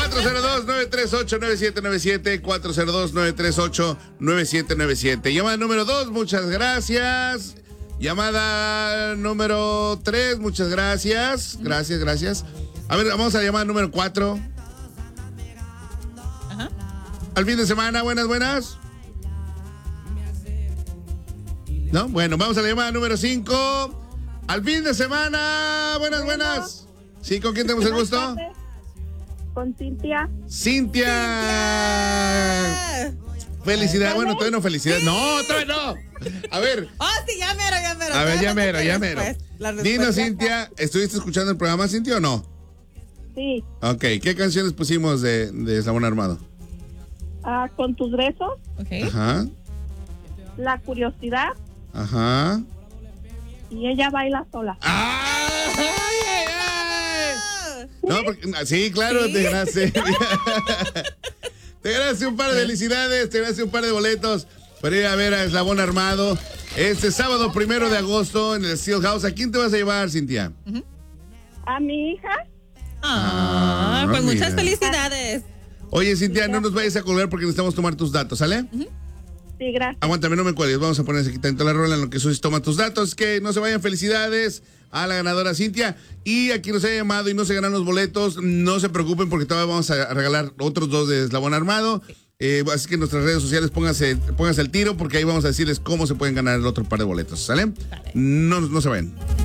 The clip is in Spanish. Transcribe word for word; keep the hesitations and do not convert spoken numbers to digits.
cuatro cero dos, nueve tres ocho, nueve siete nueve siete, cuatro cero dos, nueve tres ocho, nueve siete nueve siete. Llamada número dos, muchas gracias. Llamada número tres, muchas gracias. Gracias, gracias. A ver, vamos a la llamada número cuatro. Ajá. Al fin de semana, buenas, buenas. No, bueno, vamos a la llamada número cinco. Al fin de semana, buenas, buenas. Sí, ¿con quién tenemos el gusto? Con Cintia. Cintia. Felicidades. Bueno, todavía no felicidades. No, todavía no. A ver. Oh, sí, ya mero, ya mero. A ver, ya mero, ya mero. Dinos, respuesta. Cintia, ¿estuviste escuchando el programa, Cintia, o no? Sí. Ok, ¿qué canciones pusimos de, de Eslabón Armado? Ah, con tus besos. Okay. Ajá, La curiosidad. ajá. Y ella baila sola. ¡Ay, ay, ay! No, porque, sí, claro, ¿Sí? te ganaste. Te ganaste un par de felicidades, te ganaste un par de boletos para ir a ver a Eslabón Armado este sábado primero de agosto en el Steel House. ¿A quién te vas a llevar, Cintia? Uh-huh. A mi hija. Ah, Ah, pues mira. muchas felicidades. Oye, Cintia, no nos vayas a colgar porque necesitamos tomar tus datos, ¿sale? Uh-huh. Sí, gracias. Aguántame, no me cuelgues. Vamos a poner aquí tanto la rola en lo que Susi toma tus datos. Que no se vayan. Felicidades a la ganadora Cintia. Y a quien nos haya llamado y no se ganan los boletos, no se preocupen porque todavía vamos a regalar otros dos de Eslabón Armado. Eh, así que en nuestras redes sociales pónganse, pónganse el tiro porque ahí vamos a decirles cómo se pueden ganar el otro par de boletos. ¿Sale? Vale. No, no se vayan.